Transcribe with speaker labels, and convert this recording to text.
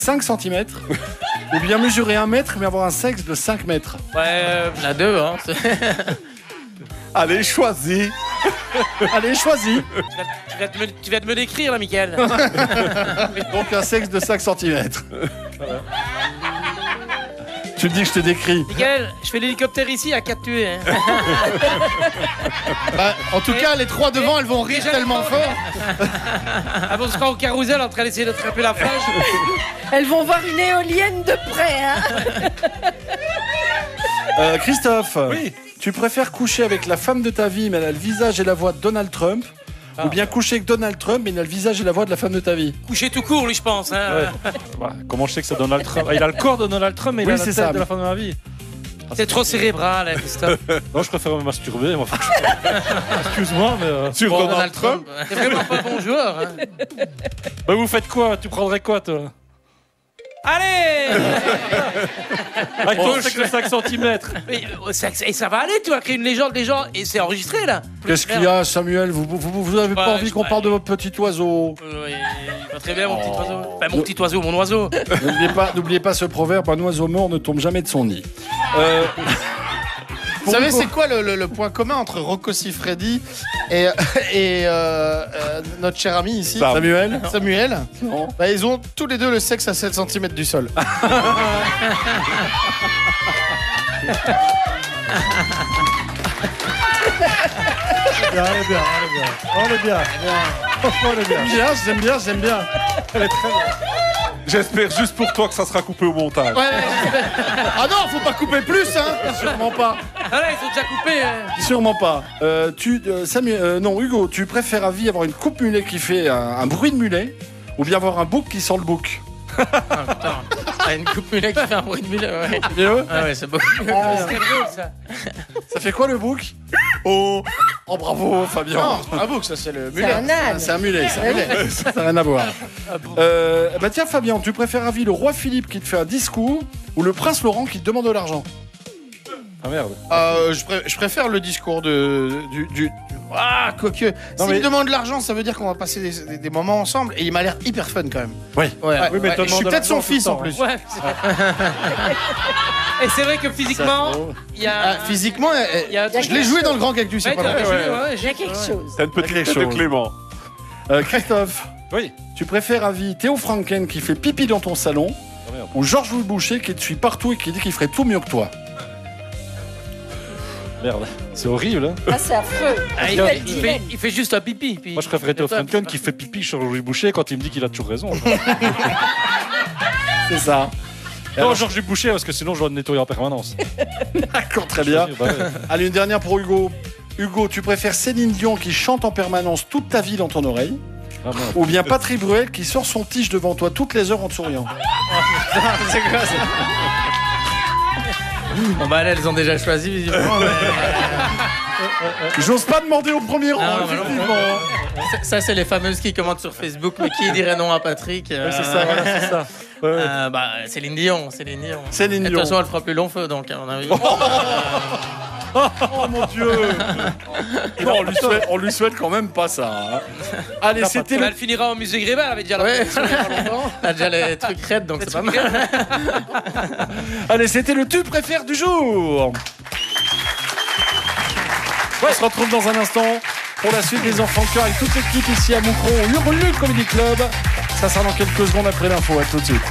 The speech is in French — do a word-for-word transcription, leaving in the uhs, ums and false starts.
Speaker 1: cinq centimètres ou bien mesurer un mètre mais avoir un sexe de cinq mètres?
Speaker 2: Ouais, euh, la deux, hein.
Speaker 3: Allez, choisis.
Speaker 1: Allez, choisis.
Speaker 2: Tu vas, te me, tu vas te me décrire, là, Mickaël.
Speaker 1: Donc un sexe de cinq centimètres. Tu te dis que je te décris.
Speaker 2: Mickaël, je fais l'hélicoptère ici à quatre tués. Hein.
Speaker 4: Bah, en tout
Speaker 2: Et-
Speaker 4: cas, les trois devant, elles vont rire
Speaker 2: Déjà,
Speaker 4: tellement fort.
Speaker 2: Ah bon, on sera au carrousel en train d'essayer d'attraper la flèche.
Speaker 5: Elles vont voir une éolienne de près, hein.
Speaker 1: Euh, Christophe,
Speaker 3: Oui.
Speaker 1: tu préfères coucher avec la femme de ta vie mais elle a le visage et la voix de Donald Trump ou bien coucher avec Donald Trump mais il a le visage et la voix de la femme de ta vie?
Speaker 2: Coucher tout court, lui, je pense. Hein.
Speaker 6: Ouais, comment je sais que c'est Donald Trump? Ah, il a le corps de Donald Trump, mais il
Speaker 1: Oui,
Speaker 6: a la
Speaker 1: c'est
Speaker 6: tête
Speaker 1: ça.
Speaker 6: de la femme de ma vie.
Speaker 2: C'est trop cérébral, hein, Christophe.
Speaker 6: Non, je préfère me masturber. Moi, faut que je- Excuse-moi, mais. euh,
Speaker 3: Sur
Speaker 2: Bon,
Speaker 3: Donald Trump.
Speaker 2: C'est vraiment pas bon joueur. Hein.
Speaker 6: Bah, vous faites quoi? Tu prendrais quoi, toi?
Speaker 2: Allez.
Speaker 6: Avec ton sexe de cinq centimètres.
Speaker 2: Mais, euh, ça, et ça va aller, tu vas créer une légende des gens et c'est enregistré là.
Speaker 1: Qu'est-ce qu'il y a, Samuel? Vous, vous, vous avez pas
Speaker 2: Bah,
Speaker 1: envie
Speaker 2: je-
Speaker 1: qu'on parle de votre petit oiseau?
Speaker 2: Euh, oui, il va très bien, mon petit oiseau. Enfin, mon petit oiseau, mon oiseau.
Speaker 1: N'oubliez pas, n'oubliez pas ce proverbe, un oiseau mort ne tombe jamais de son nid. Euh,
Speaker 4: Vous savez, c'est quoi le, le- le point commun entre Rocco Siffredi et, et euh, euh, notre cher ami ici,
Speaker 3: Sam.
Speaker 1: Samuel?
Speaker 4: Samuel?
Speaker 1: Non.
Speaker 4: Bah, ils ont tous les deux le sexe à sept centimètres du sol.
Speaker 6: Bien, elle est bien, elle est bien. On est bien. Franchement, on est bien.
Speaker 1: Bien, j'aime bien, j'aime bien.
Speaker 6: Elle est très bien.
Speaker 3: J'espère juste pour toi que ça sera coupé au montage.
Speaker 4: Ouais. Ah non, faut pas couper plus, hein.
Speaker 1: Sûrement pas.
Speaker 2: Ah là, ils sont déjà coupés. Hein.
Speaker 1: Sûrement pas. Euh, tu, euh, Samuel, euh, non, Hugo, tu préfères à vie avoir une coupe mulet qui fait un, un bruit de mulet ou bien avoir un bouc qui sent le bouc?
Speaker 2: Ah, putain. Ah, une coupe mulet qui fait un bruit de mulet, ouais.
Speaker 1: Mieux.
Speaker 2: Ah ouais, c'est beaucoup mieux.
Speaker 1: Ah.
Speaker 2: C'est drôle, ça.
Speaker 1: Ça fait quoi le bouc? Oh, oh bravo, Fabien.
Speaker 4: Non, un bouc, ça c'est le
Speaker 5: C'est
Speaker 4: mulet.
Speaker 5: un âne.
Speaker 1: C'est un mulet, ça.
Speaker 5: Ouais, ouais.
Speaker 1: Ça n'a rien à voir.
Speaker 2: Ah bon.
Speaker 1: Euh, bah tiens, Fabien, tu préfères à vie le roi Philippe qui te fait un discours ou le prince Laurent qui te demande de l'argent?
Speaker 6: Ah merde.
Speaker 4: Euh, je, pré- je préfère le discours de, du... du ah, quoique.
Speaker 6: Non,
Speaker 4: S'il
Speaker 6: mais-
Speaker 4: me demande de l'argent, ça veut dire qu'on va passer des, des- des moments ensemble. Et il m'a l'air hyper fun quand même.
Speaker 1: Oui.
Speaker 4: Ouais,
Speaker 6: Oui, mais
Speaker 4: ouais.
Speaker 6: te
Speaker 4: Et je suis
Speaker 6: demande de
Speaker 4: peut-être son
Speaker 6: l'argent tout
Speaker 4: fils
Speaker 6: le
Speaker 4: en
Speaker 6: temps,
Speaker 4: plus.
Speaker 2: Ouais. c'est- Et c'est vrai que physiquement, il y a.
Speaker 4: Ah, physiquement, euh,
Speaker 2: Il y a un truc-
Speaker 4: je l'ai joué dans le Grand Cactus. c'est
Speaker 2: Ouais,
Speaker 4: pas
Speaker 2: t'as
Speaker 4: vrai.
Speaker 2: joué,
Speaker 1: ouais.
Speaker 2: ouais,
Speaker 5: Il y a quelque chose.
Speaker 3: T'as une petite
Speaker 1: Quelque
Speaker 3: tête de
Speaker 1: chose.
Speaker 3: Clément.
Speaker 1: Euh, Christophe,
Speaker 6: Oui.
Speaker 1: tu préfères à vie Théo Franken qui fait pipi dans ton salon
Speaker 6: Ah merde.
Speaker 1: ou Georges-Louis Boucher qui te suit partout et qui dit qu'il ferait tout mieux que toi?
Speaker 6: Merde. C'est horrible, hein.
Speaker 5: Ah, c'est affreux.
Speaker 2: Ah, il,
Speaker 5: Quel
Speaker 2: fait, il, fait,
Speaker 5: dilemme.
Speaker 2: il fait juste un pipi. Puis...
Speaker 6: Moi, je préférais Théo Franken qui fait pipi sur Louis Boucher quand il me dit qu'il a toujours raison.
Speaker 1: C'est ça.
Speaker 6: Non, Georges Boucher, parce que sinon, je dois le nettoyer en permanence.
Speaker 1: D'accord, très bien.
Speaker 6: Bah ouais.
Speaker 1: Allez, une dernière pour Hugo. Hugo, tu préfères Céline Dion qui chante en permanence toute ta vie dans ton oreille
Speaker 6: Ah, merde.
Speaker 1: ou bien Patrick Bruel qui sort son tige devant toi toutes les heures en te souriant?
Speaker 2: C'est quoi ça? Bon, bah, elles ont déjà choisi, visiblement. mais-
Speaker 1: J'ose pas demander au premier rang,
Speaker 2: Non, mais non.
Speaker 1: effectivement.
Speaker 2: Ça, ça, c'est les fameuses qui commentent sur Facebook. Mais qui dirait non à Patrick? euh,
Speaker 1: Ouais, c'est ça, voilà, c'est ça. Ouais, ouais.
Speaker 2: euh, bah, Céline Dion, Céline Dion.
Speaker 1: Céline
Speaker 2: Et de
Speaker 1: Dion.
Speaker 2: toute façon, elle fera plus long feu, donc, à mon avis.
Speaker 1: Oh mon Dieu. Non, on lui souhaite, on lui souhaite quand même pas ça. hein. Allez, c'était
Speaker 2: Mais
Speaker 1: le...
Speaker 2: elle finira au musée Grévin, elle avait déjà la
Speaker 4: Ouais.
Speaker 2: collection il y a pas longtemps. Elle a déjà les trucs raides, donc c'est pas mal.
Speaker 1: Allez, c'était le tu préfères du jour. On se retrouve dans un instant pour la suite des enfants de cœur avec toute l'équipe ici à Moucron, au Hurlu Comedy Club. Ça sera dans quelques secondes après l'info. À tout de suite.